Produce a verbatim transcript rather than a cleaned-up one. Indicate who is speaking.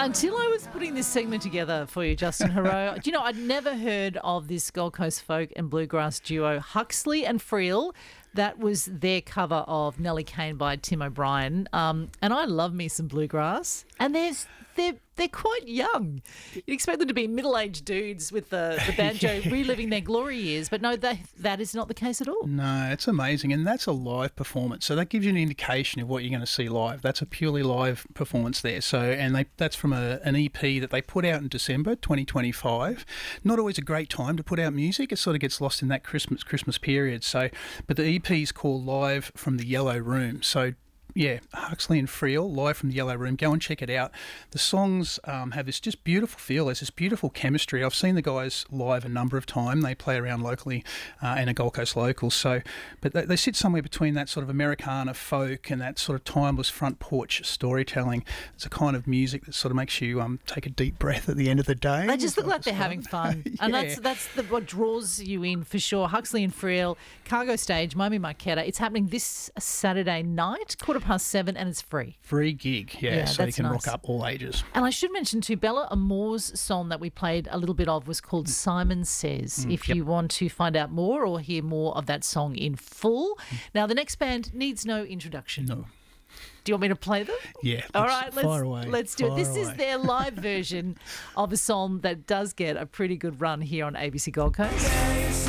Speaker 1: Until I was putting this segment together for you, Justin Hero, do you know, I'd never heard of this Gold Coast folk and bluegrass duo, Huxley and Friel. That was their cover of Nellie Kane by Tim O'Brien. Um, and I love me some bluegrass. And there's they're they're quite young. You'd expect them to be middle-aged dudes with the, the banjo yeah. reliving their glory years, but no, that that is not the case at all.
Speaker 2: No, it's amazing, and that's a live performance, so that gives you an indication of what you're going to see live. That's a purely live performance there. So, and they that's from a, an E P that they put out in December twenty twenty-five. Not always a great time to put out music. It sort of gets lost in that Christmas Christmas period. So, but the E P is called Live from the Yellow Room. So. Yeah, Huxley and Friel, live from the Yellow Room. Go and check it out. The songs um, have this just beautiful feel. There's this beautiful chemistry. I've seen the guys live a number of times. They play around locally uh, and a Gold Coast local. So, but they, they sit somewhere between that sort of Americana folk and that sort of timeless front porch storytelling. It's a kind of music that sort of makes you um, take a deep breath at the end of the day.
Speaker 1: They just look like they're having fun, yeah. and that's that's the, what draws you in for sure. Huxley and Friel, Cargo Stage, Miami Marquetta. It's happening this Saturday night, quarter past seven, and it's free.
Speaker 2: Free gig, yeah,
Speaker 1: yeah
Speaker 2: so you can
Speaker 1: nice.
Speaker 2: rock up all ages.
Speaker 1: And I should mention too, Bella Amour's song that we played a little bit of was called Simon Says. Mm, if yep. you want to find out more or hear more of that song in full. Mm. Now, the next band needs no introduction.
Speaker 2: No.
Speaker 1: Do you want me to play them?
Speaker 2: Yeah.
Speaker 1: All right, let's,
Speaker 2: fire away.
Speaker 1: let's do
Speaker 2: fire
Speaker 1: it. This
Speaker 2: away.
Speaker 1: is their live version of a song that does get a pretty good run here on A B C Gold Coast.